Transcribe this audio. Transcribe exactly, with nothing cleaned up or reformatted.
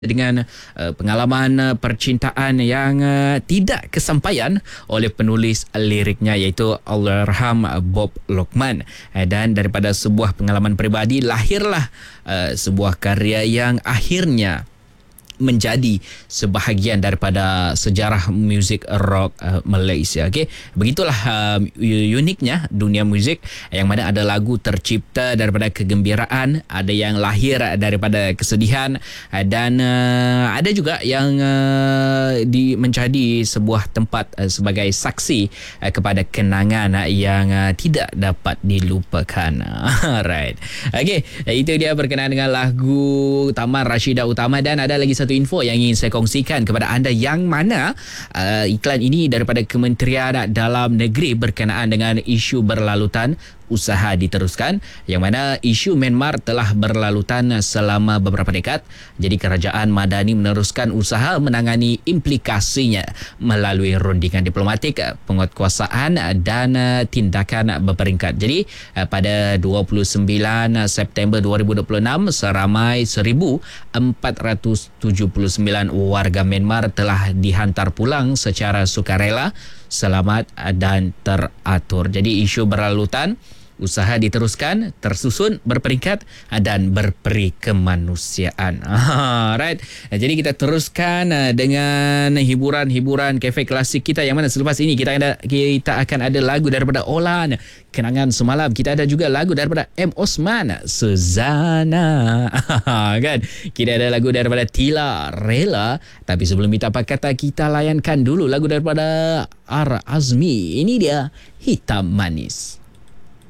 dengan uh, pengalaman uh, percintaan yang uh, tidak kesampaian oleh penulis liriknya iaitu Allahyarham Bob Lokman, uh, dan daripada sebuah pengalaman peribadi lahirlah uh, sebuah karya yang akhirnya menjadi sebahagian daripada sejarah muzik rock uh, Malaysia. Okey, begitulah uh, uniknya dunia muzik, yang mana ada lagu tercipta daripada kegembiraan, ada yang lahir daripada kesedihan, uh, dan uh, ada juga yang uh, di menjadi sebuah tempat uh, sebagai saksi uh, kepada kenangan uh, yang uh, tidak dapat dilupakan. Alright. Okey, itu dia berkenaan dengan lagu Taman Rashidah Utama, dan ada lagi satu info yang ingin saya kongsikan kepada anda, yang mana uh, iklan ini daripada Kementerian Dalam Negeri berkenaan dengan isu berlalutan usaha diteruskan, yang mana isu Myanmar telah berlalutan selama beberapa dekad. Jadi kerajaan Madani meneruskan usaha menangani implikasinya melalui rundingan diplomatik, penguatkuasaan dan tindakan berperingkat. Jadi pada dua puluh sembilan September dua ribu dua puluh enam, seramai seribu empat ratus tujuh puluh sembilan warga Myanmar telah dihantar pulang secara sukarela, selamat dan teratur. Jadi isu berlalutan, usaha diteruskan, tersusun, berperingkat dan berperi kemanusiaan. Ah, right. Jadi kita teruskan dengan hiburan-hiburan kafe klasik kita, yang mana selepas ini kita ada kita akan ada lagu daripada Olan, Kenangan Semalam. Kita ada juga lagu daripada M Osman, Suzana. Kan? Kita ada lagu daripada Tila, Rela. Tapi sebelum kita apa kata, kita layankan dulu lagu daripada Ar Azmi. Ini dia Hitam Manis.